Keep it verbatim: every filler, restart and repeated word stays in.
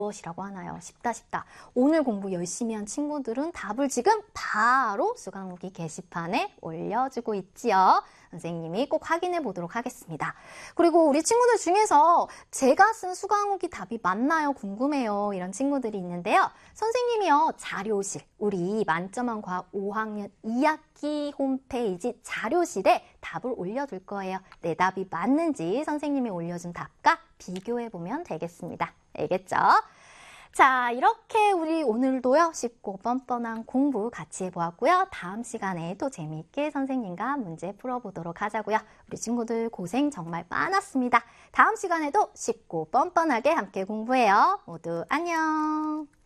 무엇이라고 하나요? 쉽다 쉽다. 오늘 공부 열심히 한 친구들은 답을 지금 바로 수강후기 게시판에 올려주고 있지요. 선생님이 꼭 확인해 보도록 하겠습니다. 그리고 우리 친구들 중에서 제가 쓴 수강후기 답이 맞나요? 궁금해요. 이런 친구들이 있는데요. 선생님이요. 자료실, 우리 만점한 과학 오 학년 이 학기 홈페이지 자료실에 답을 올려둘 거예요. 내 답이 맞는지 선생님이 올려준 답과 비교해 보면 되겠습니다. 알겠죠? 자, 이렇게 우리 오늘도요, 쉽고 뻔뻔한 공부 같이 해보았고요. 다음 시간에 또 재미있게 선생님과 문제 풀어보도록 하자고요. 우리 친구들 고생 정말 많았습니다. 다음 시간에도 쉽고 뻔뻔하게 함께 공부해요. 모두 안녕!